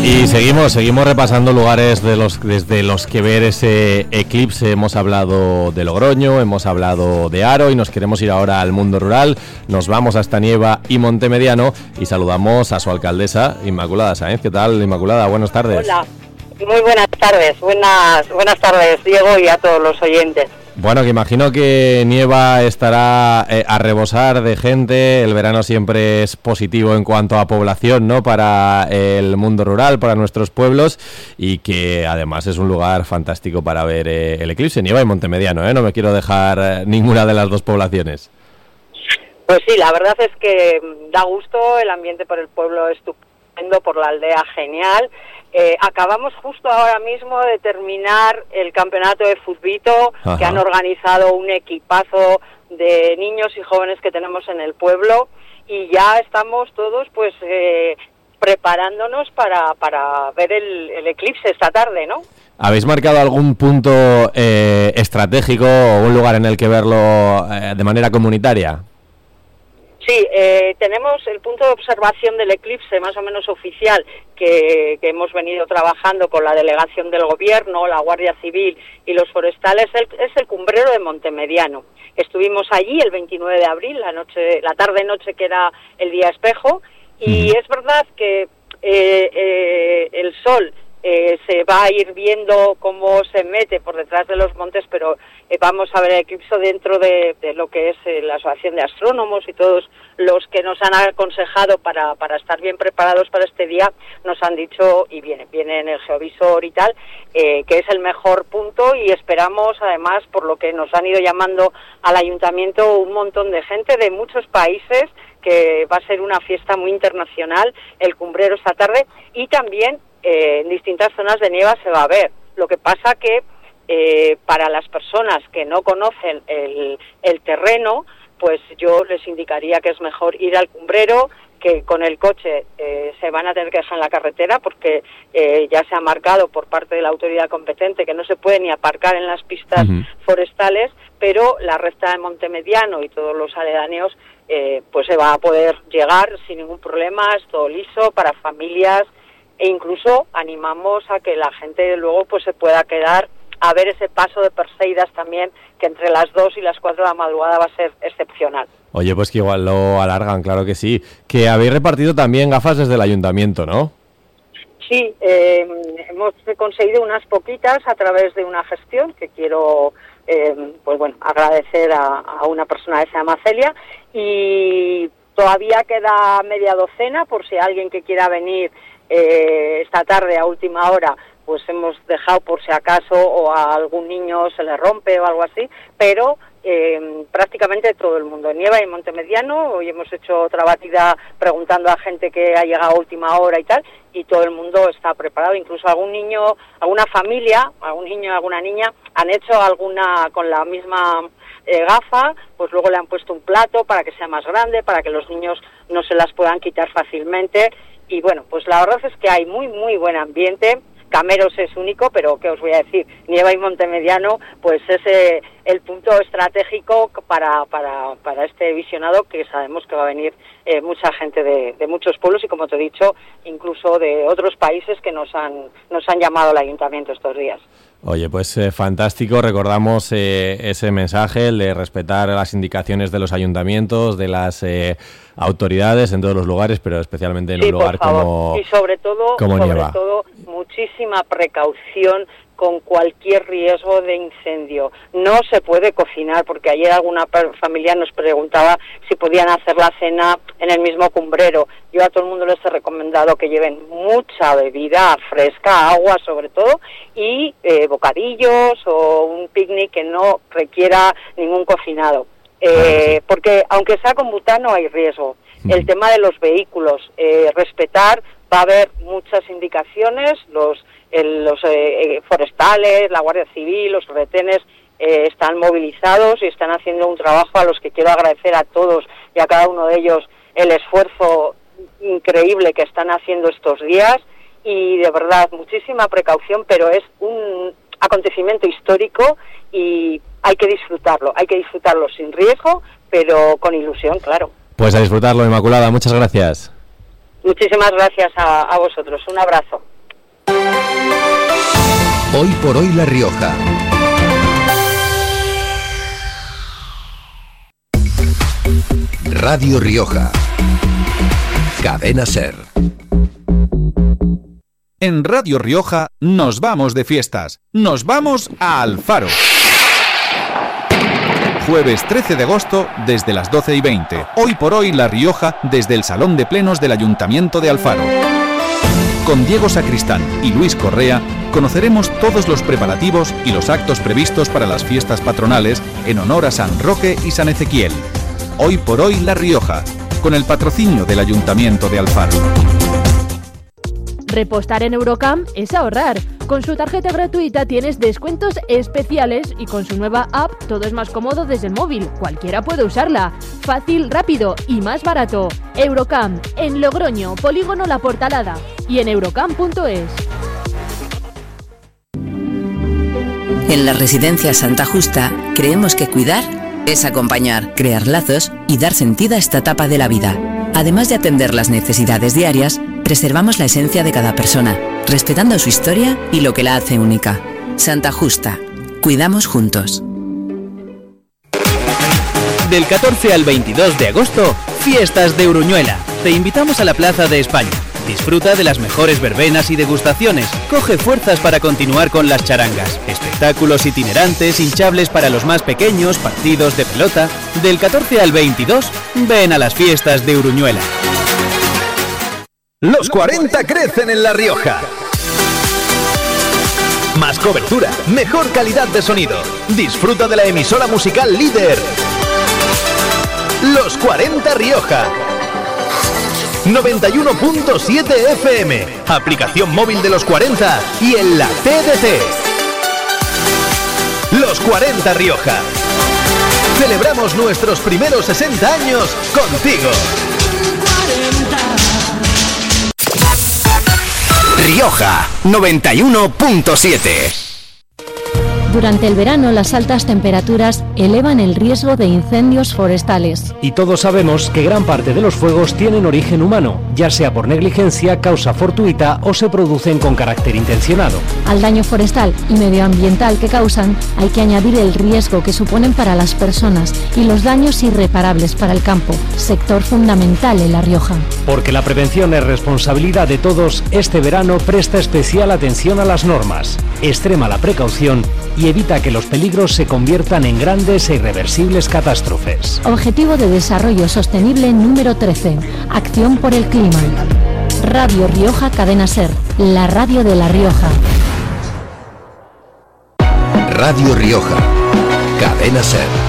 Y seguimos repasando lugares desde los que ver ese eclipse. Hemos hablado de Logroño, hemos hablado de Haro y nos queremos ir ahora al mundo rural. Nos vamos hasta Nieva y Montemediano y saludamos a su alcaldesa, Inmaculada Sáenz. ¿Qué tal, Inmaculada? Buenas tardes. Hola, muy buenas tardes. Buenas tardes, Diego, y a todos los oyentes. Bueno, que imagino que Nieva estará a rebosar de gente. El verano siempre es positivo en cuanto a población, ¿no? Para el mundo rural, para nuestros pueblos, y que además es un lugar fantástico para ver el eclipse. Nieva y Montemediano, ¿eh? No me quiero dejar ninguna de las dos poblaciones. Pues sí, la verdad es que da gusto, el ambiente por el pueblo es estupendo, por la aldea genial. Acabamos justo ahora mismo de terminar el campeonato de futbito. Ajá. Que han organizado un equipazo de niños y jóvenes que tenemos en el pueblo, y ya estamos todos pues preparándonos para ver el eclipse esta tarde, ¿no? ¿Habéis marcado algún punto estratégico o un lugar en el que verlo de manera comunitaria? Sí, tenemos el punto de observación del eclipse más o menos oficial que hemos venido trabajando con la delegación del gobierno, la Guardia Civil y los forestales, es el cumbrero de Montemediano. Estuvimos allí el 29 de abril, la tarde-noche que era el día espejo, y es verdad que el sol se va a ir viendo cómo se mete por detrás de los montes, pero vamos a ver el eclipse dentro de lo que es la Asociación de Astrónomos, y todos los que nos han aconsejado para estar bien preparados para este día nos han dicho, y viene en el geovisor y tal, que es el mejor punto, y esperamos además, por lo que nos han ido llamando al ayuntamiento, un montón de gente de muchos países, que va a ser una fiesta muy internacional el cumbrero esta tarde, y también en distintas zonas de Nieva se va a ver. Lo que pasa que para las personas que no conocen el terreno, pues yo les indicaría que es mejor ir al cumbrero, que con el coche se van a tener que dejar en la carretera, porque ya se ha marcado por parte de la autoridad competente que no se puede ni aparcar en las pistas forestales, pero la recta de Montemediano y todos los aledaños pues se va a poder llegar sin ningún problema, es todo liso para familias, e incluso animamos a que la gente luego pues se pueda quedar a ver ese paso de Perseidas también, que entre las 2 y las 4 de la madrugada va a ser excepcional. Oye, pues que igual lo alargan, claro que sí. Que habéis repartido también gafas desde el ayuntamiento, ¿no? Sí, hemos conseguido unas poquitas a través de una gestión que quiero pues bueno, agradecer a una persona que se llama Celia, y todavía queda media docena por si alguien que quiera venir esta tarde a última hora, pues hemos dejado por si acaso o a algún niño se le rompe o algo así, pero prácticamente todo el mundo. En Nieva y Montemediano hoy hemos hecho otra batida preguntando a gente que ha llegado a última hora y tal, y todo el mundo está preparado. Incluso algún niño, alguna familia, algún niño, alguna niña han hecho alguna con la misma gafa, pues luego le han puesto un plato para que sea más grande, para que los niños no se las puedan quitar fácilmente. Y bueno, pues la verdad es que hay muy muy buen ambiente. Cameros es único, pero ¿qué os voy a decir? Nieva y Montemediano, pues es el punto estratégico para este visionado, que sabemos que va a venir mucha gente de muchos pueblos, y como te he dicho, incluso de otros países que nos han llamado al ayuntamiento estos días. Oye, pues fantástico. Recordamos ese mensaje, el de respetar las indicaciones de los ayuntamientos, de las autoridades en todos los lugares, pero especialmente en un lugar como y sobre todo muchísima precaución con cualquier riesgo de incendio. No se puede cocinar, porque ayer alguna familia nos preguntaba si podían hacer la cena en el mismo cumbrero. Yo a todo el mundo les he recomendado que lleven mucha bebida fresca, agua sobre todo, y bocadillos o un picnic que no requiera ningún cocinado. Porque aunque sea con butano hay riesgo. El tema de los vehículos, respetar, va a haber muchas indicaciones, los forestales, la Guardia Civil, los retenes están movilizados y están haciendo un trabajo a los que quiero agradecer a todos y a cada uno de ellos el esfuerzo increíble que están haciendo estos días, y de verdad muchísima precaución, pero es un acontecimiento histórico y hay que disfrutarlo sin riesgo, pero con ilusión, claro. Pues a disfrutarlo, Inmaculada, muchas gracias. Muchísimas gracias a vosotros, un abrazo. Hoy por hoy La Rioja. Radio Rioja. Cadena SER. En Radio Rioja nos vamos de fiestas. Nos vamos a Alfaro. Jueves 13 de agosto desde las 12:20. Hoy por hoy La Rioja desde el Salón de Plenos del Ayuntamiento de Alfaro. Con Diego Sacristán y Luis Correa conoceremos todos los preparativos y los actos previstos para las fiestas patronales en honor a San Roque y San Ezequiel. Hoy por hoy La Rioja, con el patrocinio del Ayuntamiento de Alfaro. Repostar en Eurocam es ahorrar. Con su tarjeta gratuita tienes descuentos especiales y con su nueva app todo es más cómodo desde el móvil. Cualquiera puede usarla. Fácil, rápido y más barato. Eurocam, en Logroño, Polígono La Portalada y en eurocam.es. En la Residencia Santa Justa creemos que cuidar es acompañar, crear lazos y dar sentido a esta etapa de la vida. Además de atender las necesidades diarias, preservamos la esencia de cada persona, respetando su historia y lo que la hace única. Santa Justa. Cuidamos juntos. Del 14 al 22 de agosto, Fiestas de Uruñuela. Te invitamos a la Plaza de España. Disfruta de las mejores verbenas y degustaciones. Coge fuerzas para continuar con las charangas. Espectáculos itinerantes, hinchables para los más pequeños, partidos de pelota. Del 14 al 22, ven a las Fiestas de Uruñuela. Los 40 crecen en La Rioja. Más cobertura, mejor calidad de sonido. Disfruta de la emisora musical líder. Los 40 Rioja. 91.7 FM. Aplicación móvil de Los 40 y en la TDT. Los 40 Rioja. Celebramos nuestros primeros 60 años contigo. Rioja 91.7. Durante el verano, las altas temperaturas elevan el riesgo de incendios forestales. Y todos sabemos que gran parte de los fuegos tienen origen humano, ya sea por negligencia, causa fortuita o se producen con carácter intencionado. Al daño forestal y medioambiental que causan, hay que añadir el riesgo que suponen para las personas y los daños irreparables para el campo, sector fundamental en La Rioja. Porque la prevención es responsabilidad de todos, este verano presta especial atención a las normas, extrema la precaución y evita que los peligros se conviertan en grandes e irreversibles catástrofes. Objetivo de Desarrollo Sostenible número 13. Acción por el clima. Radio Rioja Cadena SER, la radio de La Rioja. Radio Rioja, Cadena SER.